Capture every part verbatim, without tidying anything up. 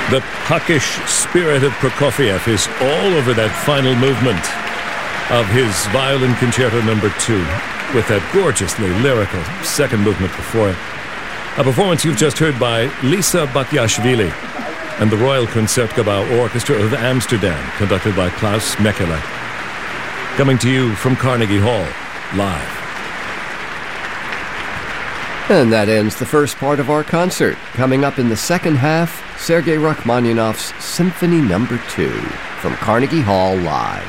The puckish spirit of Prokofiev is all over that final movement of his Violin Concerto number two, with that gorgeously lyrical second movement before it. A performance you've just heard by Lisa Batyashvili and the Royal Concertgebouw Orchestra of Amsterdam, conducted by Klaus Mekele. Coming to you from Carnegie Hall, live. And that ends the first part of our concert. Coming up in the second half, Sergei Rachmaninoff's Symphony Number two from Carnegie Hall Live.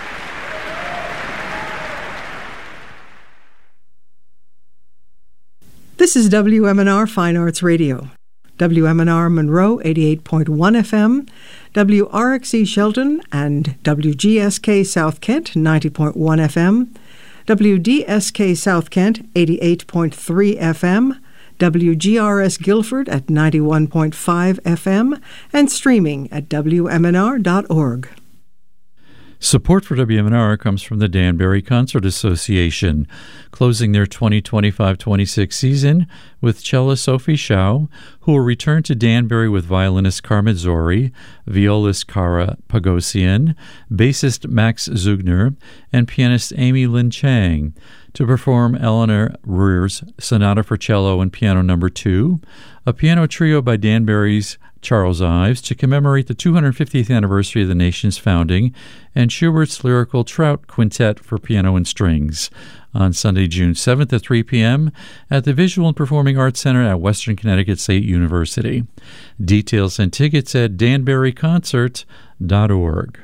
This is W M N R Fine Arts Radio. W M N R Monroe eighty-eight point one F M, W R X E Shelton and W G S K South Kent ninety point one F M, W D S K South Kent eighty-eight point three F M, W G R S Guilford at ninety-one point five F M, and streaming at W M N R dot org. Support for W M N R comes from the Danbury Concert Association, closing their twenty twenty-five twenty-six season with cellist Sophie Shao, who will return to Danbury with violinist Carmen Zori, violist Kara Pagosian, bassist Max Zugner, and pianist Amy Lin Chang, to perform Eleanor Rear's Sonata for Cello and Piano Number two, a piano trio by Danbury's Charles Ives to commemorate the two hundred fiftieth anniversary of the nation's founding, and Schubert's Lyrical Trout Quintet for piano and strings, on Sunday, June seventh at three p.m. at the Visual and Performing Arts Center at Western Connecticut State University. Details and tickets at danbury concert dot org.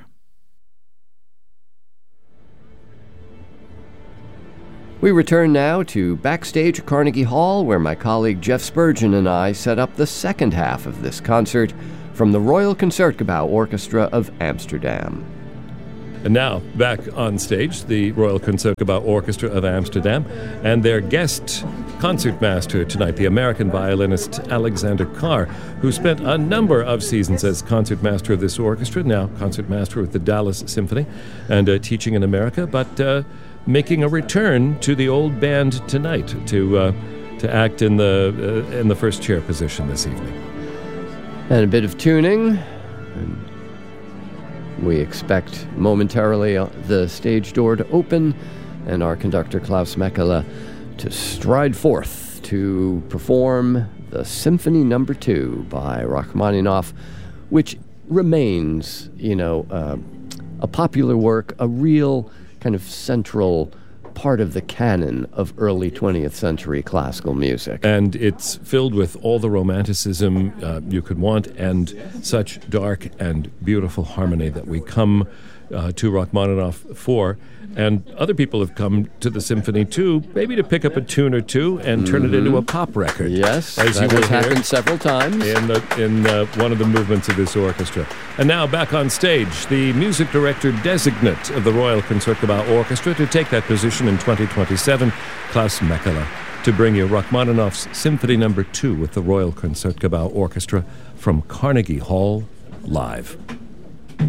We return now to backstage at Carnegie Hall, where my colleague Jeff Spurgeon and I set up the second half of this concert from the Royal Concertgebouw Orchestra of Amsterdam. And now, back on stage, the Royal Concertgebouw Orchestra of Amsterdam and their guest concertmaster tonight, the American violinist Alexander Carr, who spent a number of seasons as concertmaster of this orchestra, now concertmaster with the Dallas Symphony, and uh, teaching in America, but uh, making a return to the old band tonight to uh, to act in the uh, in the first chair position this evening. And a bit of tuning. And we expect momentarily the stage door to open and our conductor Klaus Mekele to stride forth to perform the Symphony Number two by Rachmaninoff, which remains, you know, uh, a popular work, a real kind of central part of the canon of early twentieth century classical music. And it's filled with all the romanticism uh, you could want and such dark and beautiful harmony that we come uh, to Rachmaninoff for. And other people have come to the symphony too, maybe to pick up a tune or two and turn mm-hmm. it into a pop record. Yes, as that you has happened several times in the, in uh, one of the movements of this orchestra. And now back on stage, the music director designate of the Royal Concertgebouw Orchestra to take that position in twenty twenty-seven, Klaus Mekele, to bring you Rachmaninoff's Symphony Number two with the Royal Concertgebouw Orchestra from Carnegie Hall live.